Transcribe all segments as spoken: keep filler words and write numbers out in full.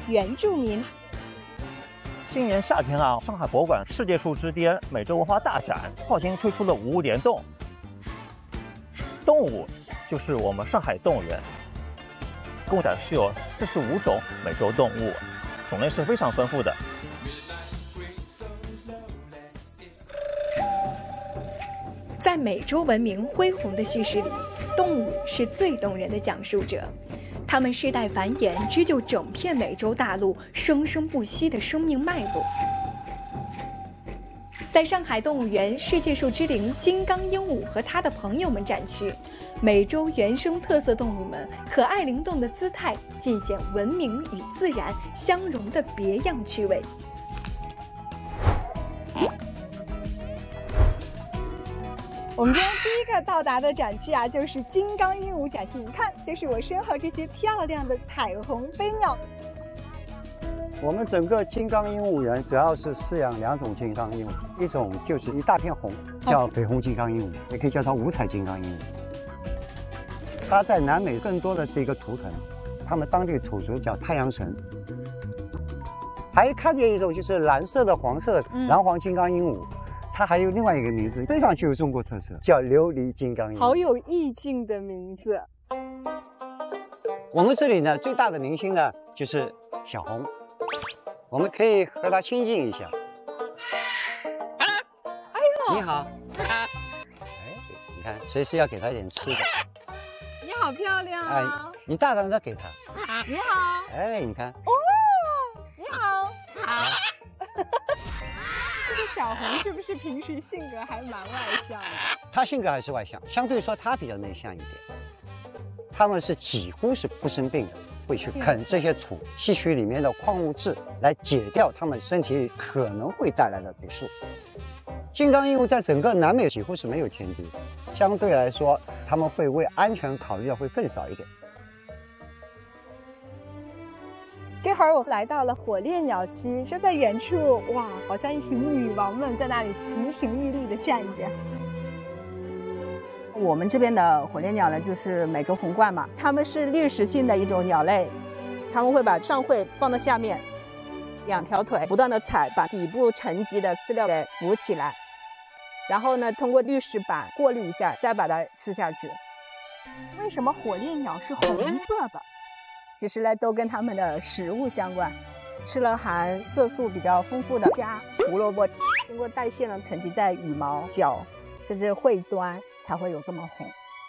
原住民。 今年夏天啊，上海博物馆世界树之巅美洲文化大展跨境推出了五物联动，动物就是我们上海动物园，共展示有四十五种美洲动物，种类是非常丰富的。 在美洲文明恢宏的叙事里，动物是最动人的讲述者。它们世代繁衍，织就整片美洲大陆生生不息的生命脉络。在上海动物园世界树之灵金刚鹦鹉和它的朋友们展区，美洲原生特色动物们可爱灵动的姿态，尽显文明与自然相融的别样趣味。我们今天第一个到达的展区啊，就是金刚鹦鹉展区。你看，就是我身后这些漂亮的彩虹飞鸟。 我们整个金刚鹦鹉园主要是饲养两种金刚鹦鹉，一种就是一大片红，叫绯红金刚鹦鹉，也可以叫它五彩金刚鹦鹉。它在南美更多的是一个图腾，他们当地土族叫太阳神。还看见一种就是蓝色的、黄色的蓝黄金刚鹦鹉。嗯，它还有另外一个名字，非常具有中国特色，叫琉璃金刚鹦鹉， 好有意境的名字。 我们这里呢，最大的明星呢就是小红，我们可以和它亲近一下。 哎呦， 你好。哎，你看，随时要给它一点吃的。 你好漂亮啊！ 哎，你大胆的给它。 你好。 哎，你看。 哦，你好。好。这个小红是不是平时性格还蛮外向的？ 她性格还是外向，相对说她比较内向一点。他们是几乎是不生病的，会去啃这些土吸取里面的矿物质，来解掉他们身体里可能会带来的毒素。金刚鹦鹉在整个南美几乎是没有天敌，相对来说，他们会为安全考虑的会更少一点。 这会儿我来到了火烈鸟区，就在远处，哇，好像一群女王们在那里亭亭玉立的站着。 我们这边的火烈鸟呢，就是美洲红冠嘛，它们是滤食性的一种鸟类，它们会把上喙放到下面，两条腿不断的踩，把底部沉积的饲料给浮起来，然后呢，通过滤食板过滤一下，再把它吃下去。 为什么火烈鸟是红色的？ 其实呢，都跟它们的食物相关，吃了含色素比较丰富的虾、胡萝卜，经过代谢呢，沉积在羽毛、脚甚至喙端，才会有这么红。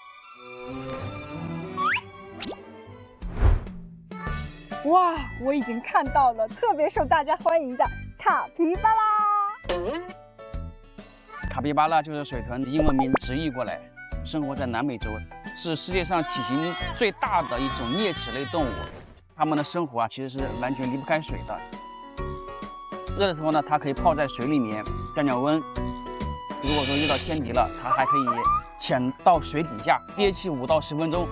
哇，我已经看到了特别受大家欢迎的卡皮巴拉。 卡皮巴拉就是水豚英文名直译过来，生活在南美洲，是世界上体型最大的一种啮齿类动物。它们的生活啊，其实是完全离不开水的。热的时候呢，它可以泡在水里面降降温。如果说遇到天敌了，它还可以潜到水底下憋气五到十分钟。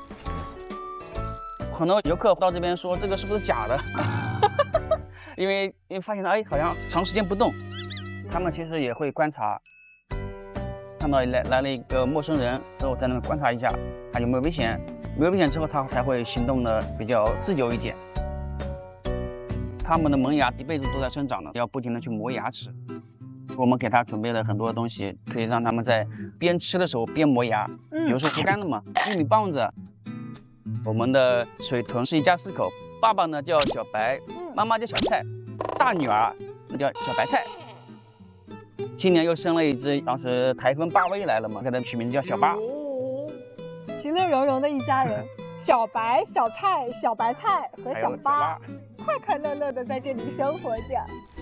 很多游客到这边说这个是不是假的？因为因为发现哎好像长时间不动，他们其实也会观察。看到来来了一个陌生人之后，在那边观察一下他有没有危险，没有危险之后，他才会行动的比较自由一点。他们的门牙一辈子都在生长的，要不停的去磨牙齿。我们给他准备了很多东西，可以让他们在边吃的时候边磨牙， 嗯、 比如说竹竿的嘛，玉米棒子。我们的水豚是一家四口，爸爸呢叫小白，妈妈叫小菜，大女儿那叫小白菜。今年又生了一只，当时台风巴威来了嘛，给它取名字叫小巴。 其乐融融的一家人，小白、小菜、小白菜和小巴，快快乐乐的在这里生活着。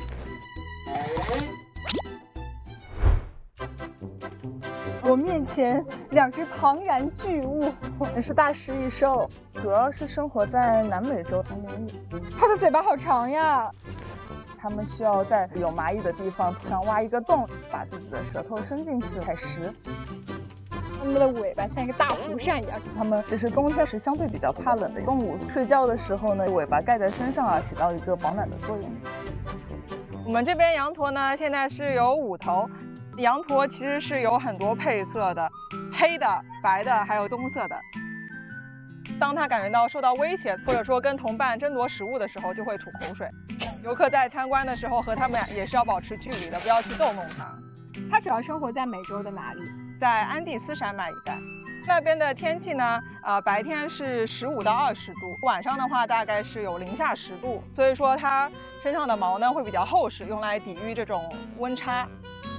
我面前两只庞然巨物， 这是大食蚁兽，主要是生活在南美洲丛林里。 它的嘴巴好长呀！ 它们需要在有蚂蚁的地方土上挖一个洞，把自己的舌头伸进去采食。 它们的尾巴像一个大蒲扇一样。 它们其实冬天是相对比较怕冷的动物，睡觉的时候呢，尾巴盖在身上啊，起到一个保暖的作用。 我们这边羊驼呢，现在是有五头。羊驼其实是有很多配色的，黑的、白的，还有棕色的。 当它感觉到受到威胁，或者说跟同伴争夺食物的时候，就会吐口水。游客在参观的时候和它们也是要保持距离的，不要去逗弄它。 它主要生活在美洲的哪里？ 在安第斯山脉一带。那边的天气呢，呃，白天是十五到二十度，晚上的话大概是有零下十度，所以说它身上的毛呢会比较厚实，用来抵御这种温差。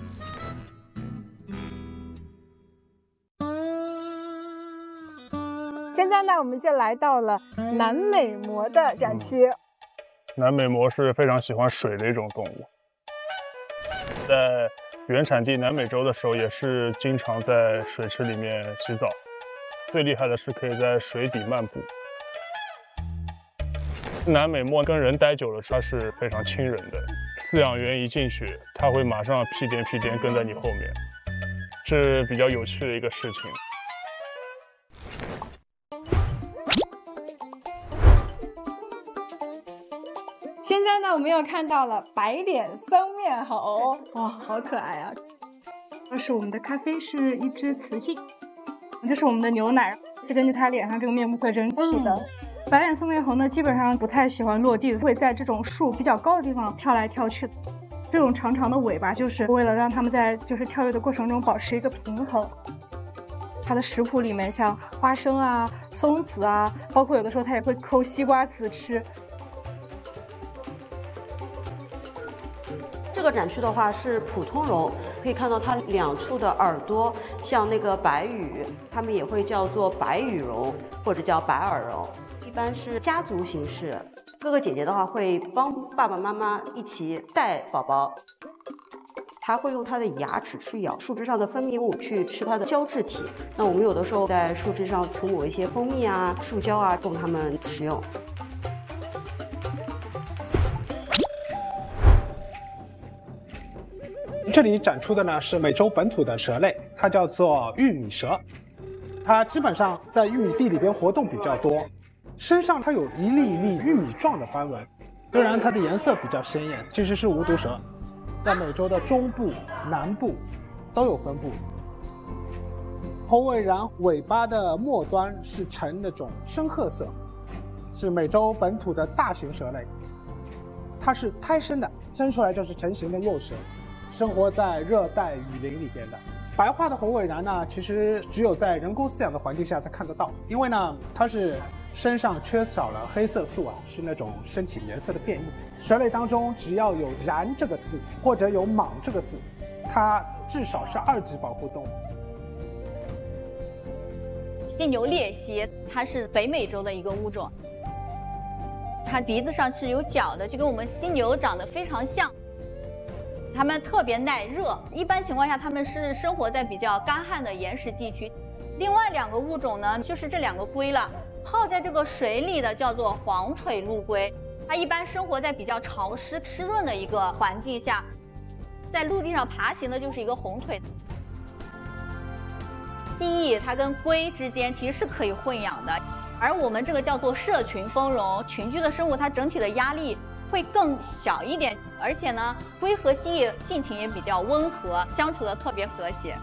现在呢，我们就来到了南美貘的展区。 嗯、南美貘是非常喜欢水的一种动物，在原产地南美洲的时候，也是经常在水池里面洗澡。最厉害的是可以在水底漫步。南美貘跟人待久了，它是非常亲人的。饲养员一进去，它会马上屁颠屁颠跟在你后面，是比较有趣的一个事情。 现在呢，我们又看到了白脸三面猴，哇，好可爱啊！这是我们的咖啡，是一只雌性。这是我们的牛奶，是根据它脸上这个面部特征起的。嗯、白脸三面猴呢，基本上不太喜欢落地，会在这种树比较高的地方跳来跳去。这种长长的尾巴，就是为了让它们在就是跳跃的过程中保持一个平衡。它的食谱里面像花生啊、松子啊，包括有的时候它也会抠西瓜籽吃。 这个展区的话是普通龙，可以看到它两处的耳朵像那个白羽，它们也会叫做白羽龙或者叫白耳龙，一般是家族形式。哥哥姐姐的话会帮爸爸妈妈一起带宝宝，它会用它的牙齿去咬树枝上的分泌物去吃它的胶质体。那我们有的时候在树枝上涂抹一些蜂蜜啊、树胶啊，供它们食用。 这里展出的呢是美洲本土的蛇类，它叫做玉米蛇。它基本上在玉米地里边活动比较多，身上它有一粒一粒玉米状的斑纹。虽然它的颜色比较鲜艳，其实是无毒蛇，在美洲的中部、南部都有分布。猴尾蚺尾巴的末端是呈那种深褐色，是美洲本土的大型蛇类。它是胎生的，生出来就是成型的幼蛇。生活在热带雨林里边的白化的猴尾蚺呢，其实只有在人工饲养的环境下才看得到，因为呢，它是身上缺少了黑色素啊，是那种身体颜色的变异。蛇类当中，只要有蚺这个字或者有蟒这个字，它至少是二级保护动物。 犀牛鬣蜥，它是北美洲的一个物种，它鼻子上是有角的，就跟我们犀牛长得非常像。它们特别耐热，一般情况下它们是生活在比较干旱的岩石地区。另外两个物种呢，就是这两个龟了，泡在这个水里的叫做黄腿陆龟，它一般生活在比较潮湿湿润的一个环境下，在陆地上爬行的就是一个红腿。蜥蜴它跟龟之间其实是可以混养的，而我们这个叫做社群丰容，群居的生物它整体的压力会更小一点，而且呢，龟和蜥蜴性情也比较温和，相处的特别和谐。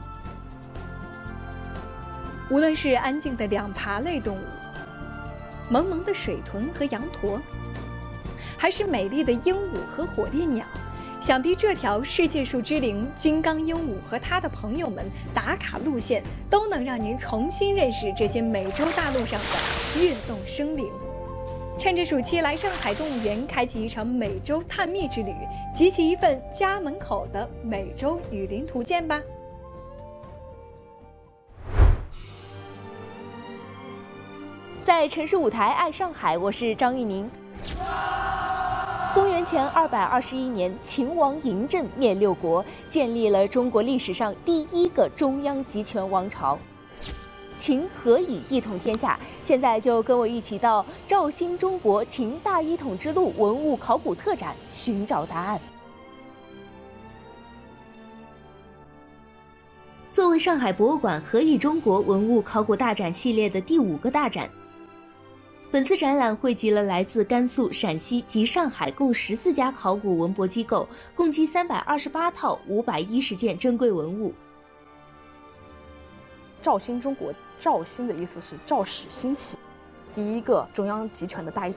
无论是安静的两爬类动物，萌萌的水豚和羊驼，还是美丽的鹦鹉和火烈鸟，想必这条世界树之灵金刚鹦鹉和它的朋友们打卡路线，都能让您重新认识这些美洲大陆上的跃动生灵。趁着暑期来上海动物园，开启一场美洲探秘之旅，集齐一份家门口的美洲雨林图鉴吧。 在城市舞台爱上海，我是张玉宁。公元前二百二十一年，秦王嬴政灭六国，建立了中国历史上第一个中央集权王朝。秦何以一统天下？现在就跟我一起到肇兴中国秦大一统之路文物考古特展寻找答案。作为上海博物馆何以中国文物考古大展系列的第五个大展，本次展览汇集了来自甘肃、陕西及上海共十四家考古文博机构，共计三百二十八套五百一十件珍贵文物。 肇兴中国，肇兴的意思是肇始兴起。 第一个中央集权的大一